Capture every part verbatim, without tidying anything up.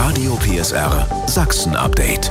Radio P S R Sachsen Update.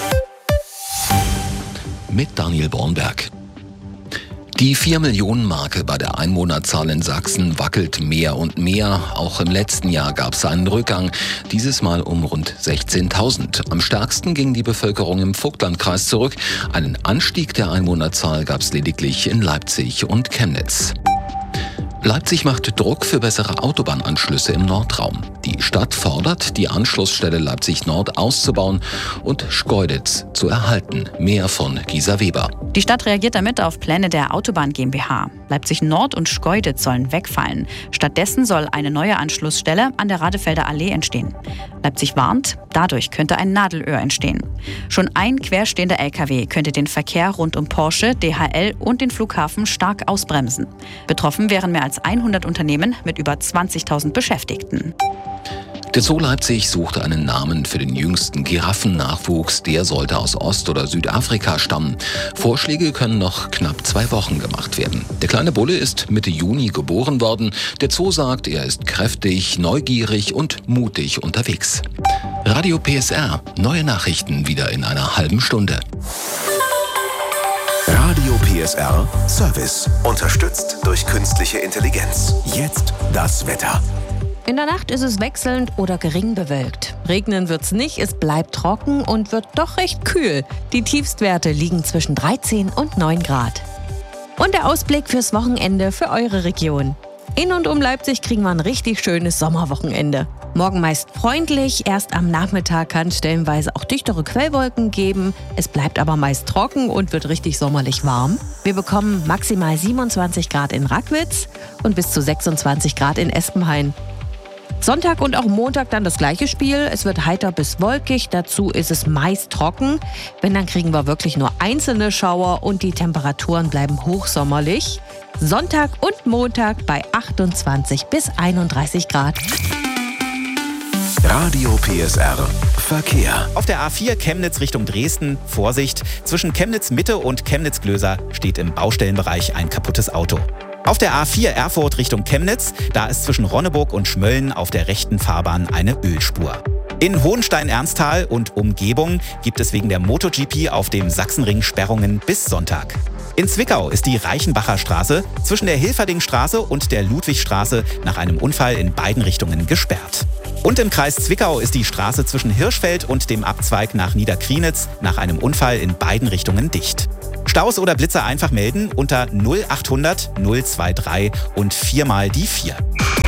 Mit Daniel Bornberg. Die vier Millionen Marke bei der Einwohnerzahl in Sachsen wackelt mehr und mehr. Auch im letzten Jahr gab es einen Rückgang, dieses Mal um rund sechzehntausend. Am stärksten ging die Bevölkerung im Vogtlandkreis zurück. Einen Anstieg der Einwohnerzahl gab es lediglich in Leipzig und Chemnitz. Leipzig macht Druck für bessere Autobahnanschlüsse im Nordraum. Die Stadt fordert, die Anschlussstelle Leipzig Nord auszubauen und Schkeuditz zu erhalten. Mehr von Gisa Weber. Die Stadt reagiert damit auf Pläne der Autobahn GmbH. Leipzig Nord und Schkeuditz sollen wegfallen. Stattdessen soll eine neue Anschlussstelle an der Radefelder Allee entstehen. Leipzig warnt, dadurch könnte ein Nadelöhr entstehen. Schon ein querstehender L K W könnte den Verkehr rund um Porsche, D H L und den Flughafen stark ausbremsen. Betroffen wären mehr als hundert Unternehmen mit über zwanzigtausend Beschäftigten. Der Zoo Leipzig suchte einen Namen für den jüngsten Giraffennachwuchs. Der sollte aus Ost- oder Südafrika stammen. Vorschläge können noch knapp zwei Wochen gemacht werden. Der kleine Bulle ist Mitte Juni geboren worden. Der Zoo sagt, er ist kräftig, neugierig und mutig unterwegs. Radio P S R. Neue Nachrichten wieder in einer halben Stunde. Radio P S R Service. Unterstützt durch künstliche Intelligenz. Jetzt das Wetter. In der Nacht ist es wechselnd oder gering bewölkt. Regnen wird's nicht, es bleibt trocken und wird doch recht kühl. Die Tiefstwerte liegen zwischen dreizehn und neun Grad. Und der Ausblick fürs Wochenende für eure Region. In und um Leipzig kriegen wir ein richtig schönes Sommerwochenende. Morgen meist freundlich, erst am Nachmittag kann es stellenweise auch dichtere Quellwolken geben. Es bleibt aber meist trocken und wird richtig sommerlich warm. Wir bekommen maximal siebenundzwanzig Grad in Rackwitz und bis zu sechsundzwanzig Grad in Espenhain. Sonntag und auch Montag dann das gleiche Spiel. Es wird heiter bis wolkig, dazu ist es meist trocken. Wenn, dann kriegen wir wirklich nur einzelne Schauer und die Temperaturen bleiben hochsommerlich. Sonntag und Montag bei achtundzwanzig bis einunddreißig Grad. Radio P S R Verkehr. Auf der A vier Chemnitz Richtung Dresden, Vorsicht, zwischen Chemnitz Mitte und Chemnitz Glöser steht im Baustellenbereich ein kaputtes Auto. Auf der A vier Erfurt Richtung Chemnitz, da ist zwischen Ronneburg und Schmölln auf der rechten Fahrbahn eine Ölspur. In Hohenstein-Ernsthal und Umgebung gibt es wegen der MotoGP auf dem Sachsenring Sperrungen bis Sonntag. In Zwickau ist die Reichenbacher Straße zwischen der Hilferdingstraße und der Ludwigstraße nach einem Unfall in beiden Richtungen gesperrt. Und im Kreis Zwickau ist die Straße zwischen Hirschfeld und dem Abzweig nach Niederkrienitz nach einem Unfall in beiden Richtungen dicht. Staus oder Blitzer einfach melden unter null achthundert null drei drei und viermal die vier.